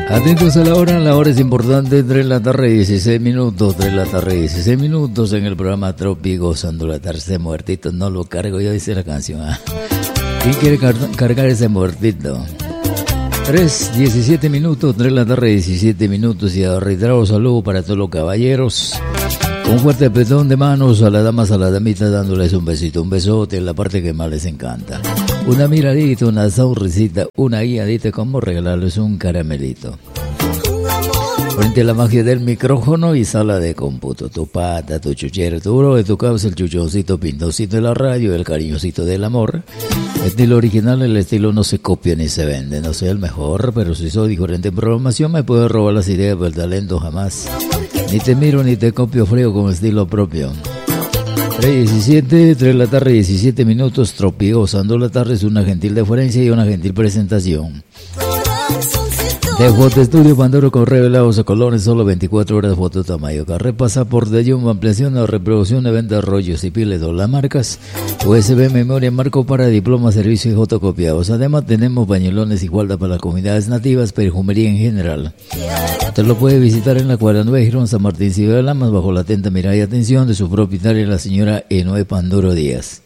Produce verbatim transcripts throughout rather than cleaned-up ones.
Atentos a la hora, la hora es importante, tres de la tarde, dieciséis minutos, tres de la tarde, dieciséis minutos en el programa Tropi, gozando la tarde. Ese muertito no lo cargo yo, dice la canción. ¿eh? ¿Quién quiere car cargar ese muertito? tres, diecisiete minutos, tres de la tarde, diecisiete minutos, y a reiterado saludo para todos los caballeros. Un fuerte apretón de manos a las damas, a las damitas, dándoles un besito, un besote en la parte que más les encanta. Una miradita, una sonrisita, una guiadita, como regalarles un caramelito. Frente a la magia del micrófono y sala de cómputo, tu pata, tu chuchero, tu bro, de tu causa, el chuchoncito, pintoncito de la radio, el cariñosito del amor. El estilo original, el estilo no se copia ni se vende, no soy el mejor, pero si soy diferente en programación me puedo robar las ideas, pero el talento jamás. Ni te miro ni te copio frío con estilo propio. tres diecisiete, tres de la tarde, diecisiete minutos, Tropi, gozando la tarde, es una gentil deferencia y una gentil presentación. De Foto Estudio Pandoro con revelados a colores, solo veinticuatro horas, foto tamaño. Carré, pasaporte, Jumbo, ampliación o reproducción de venta, rollos y piles de las marcas, U S B, memoria, marco para diploma, servicio y fotocopiados. Además tenemos bañuelones y guarda para las comunidades nativas, perfumería en general. Usted lo puede visitar en la cuadra nueve, Girón San Martín, Ciudad de Lamas, bajo la atenta mirada y atención de su propietaria, la señora Enoe Pandoro Díaz.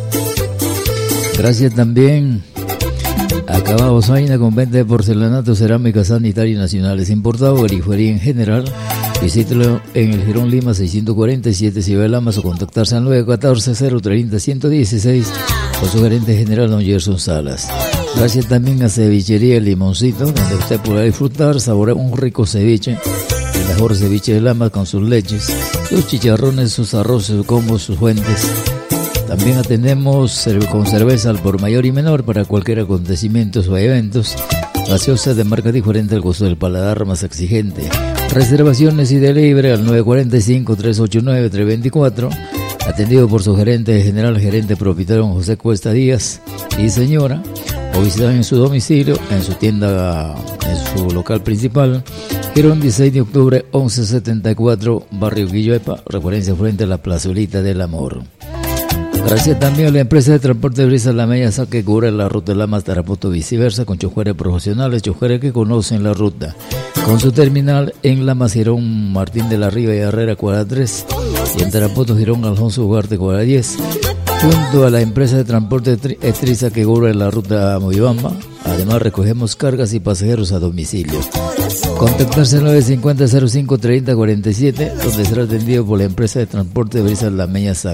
Gracias también Acabados Aina, con venta de porcelanato, cerámica sanitaria nacionales importado, grifería en general. Visítelo en el Girón Lima seiscientos cuarenta y siete, Ciudad de Lamas, o contactarse al nueve uno cuatro, cero tres cero, uno uno uno seis con su gerente general, don Gerson Salas. Gracias también a Cevichería El Limoncito, donde usted podrá disfrutar, saborear un rico ceviche, el mejor ceviche de Lamas, con sus leches, sus chicharrones, sus arroces, sus combos, sus fuentes. También atendemos con cerveza al por mayor y menor para cualquier acontecimiento o eventos. Gaseosas de marca diferente al gusto del paladar más exigente. Reservaciones y delivery al nueve cuatro cinco, tres ocho nueve, tres dos cuatro. Atendido por su gerente general, gerente propietario don José Cuesta Díaz y señora. O visitar en su domicilio, en su tienda, en su local principal. Girón dieciséis de octubre, once setenta y cuatro, Barrio Guilloepa, referencia frente a la Plazolita del Amor. Gracias también a la empresa de transporte de Brisa La Mesa, que cubre la ruta de Lamas, Tarapoto, viceversa, con choferes profesionales, choferes que conocen la ruta. Con su terminal en Lamas, Girón Martín de la Riva y Herrera, cuadra tres, y en Tarapoto, Girón Alfonso Ugarte, cuadra diez, junto a la empresa de transporte Estriza, que cubre la ruta Moyobamba. Además, recogemos cargas y pasajeros a domicilio. Contactarse al nueve cinco cero, cero cinco, tres cero cuatro siete, donde será atendido por la empresa de transporte de Brisa La Mesa.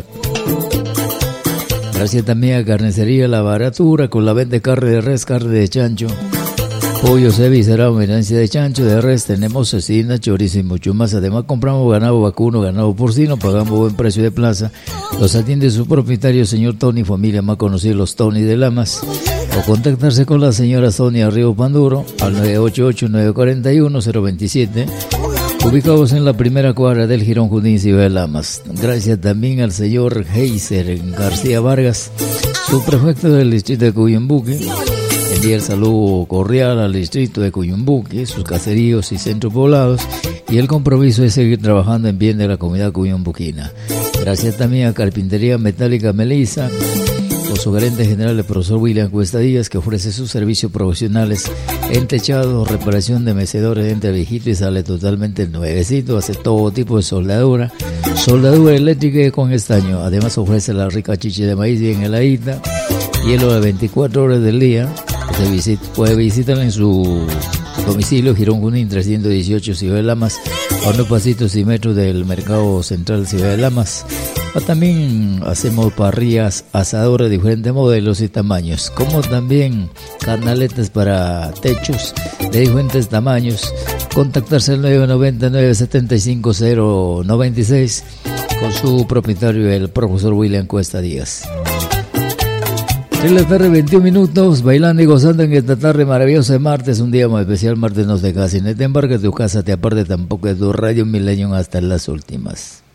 Gracias también a Carnicería La Baratura, con la venta de carne de res, carne de chancho, pollo, ceviche, será menancia de chancho, de res, tenemos cecina, chorizo y mucho más. Además compramos ganado vacuno, ganado porcino, pagamos buen precio de plaza. Los atiende su propietario, señor Tony, familia más conocida, los Tony de Lamas. O contactarse con la señora Sonia Río Panduro al nueve ocho ocho, nueve cuatro uno, cero dos siete. Ubicados en la primera cuadra del Girón Junín, Ciudad de Lamas. Gracias también al señor Heiser García Vargas, subprefecto del distrito de Cuyumbuque. Envía el saludo cordial al distrito de Cuyumbuque, sus caseríos y centros poblados, y el compromiso es seguir trabajando en bien de la comunidad cuyumbuquina. Gracias también a Carpintería Metálica Melissa, con su gerente general, el profesor William Cuesta Díaz, que ofrece sus servicios profesionales en techado, reparación de mecedores, entre viejito y sale totalmente nuevecito, hace todo tipo de soldadura, soldadura eléctrica y con estaño. Además ofrece la rica chicha de maíz bien heladita, hielo de veinticuatro horas del día. Se visita, puede visitar en su domicilio, Girón Junín trescientos dieciocho, Ciudad de Lamas, a unos pasitos y metros del Mercado Central Ciudad de Lamas. También hacemos parrillas asadoras de diferentes modelos y tamaños, como también canaletas para techos de diferentes tamaños. Contactarse al nueve nueve nueve, siete cinco cero, nueve seis con su propietario, el profesor William Cuesta Díaz. En la tarde, veintiún minutos, bailando y gozando en esta tarde maravillosa de martes, un día muy especial. Martes no te cases, no te embarques de tu casa, te aparte tampoco de tu radio Millennium hasta las últimas.